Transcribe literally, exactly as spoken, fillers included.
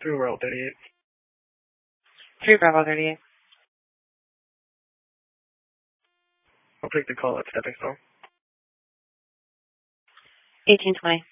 Through Royal thirty-eight. Three Bravo thirty-eight. I'll take the call at Stepping Stone. eighteen twenty.